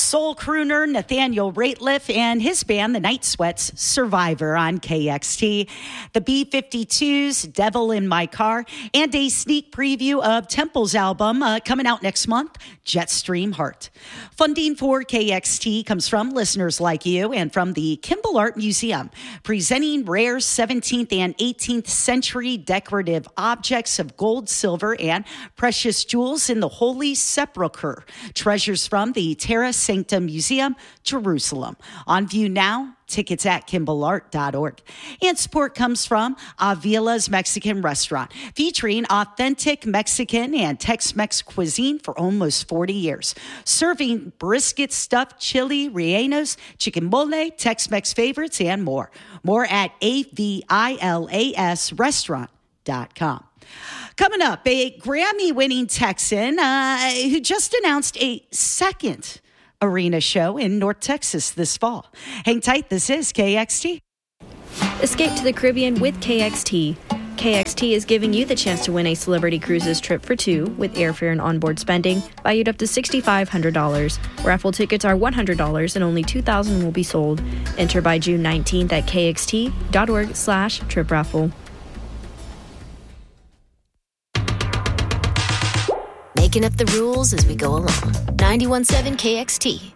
soul crooner Nathaniel Rateliff and his band, the Night Sweats, Survivor on KXT. The B-52s, Devil in My Car, and a sneak preview of Temple's album coming out next month, Jetstream Heart. Funding for KXT comes from listeners like you and from the Kimball Art Museum, presenting rare 17th and 18th century decorative objects of gold, silver, and precious jewels in the Holy Sepulchre. Treasures from the Terra Sancta Museum, Jerusalem. On view now. Tickets at KimballArt.org. And support comes from Avila's Mexican Restaurant, featuring authentic Mexican and Tex-Mex cuisine for almost 40 years. Serving brisket, stuffed chili, rellenos, chicken mole, Tex-Mex favorites, and more. More at avilasrestaurant.com. Coming up, a Grammy-winning Texan who just announced a second arena show in North Texas this fall. Hang tight, this is KXT. Escape to the Caribbean with KXT. KXT is giving you the chance to win a Celebrity Cruises trip for two with airfare and onboard spending valued up to $6,500. Raffle tickets are $100 and only 2,000 will be sold. Enter by June 19th at kxt.org/trip raffle. Making up the rules as we go along. 91.7 KXT.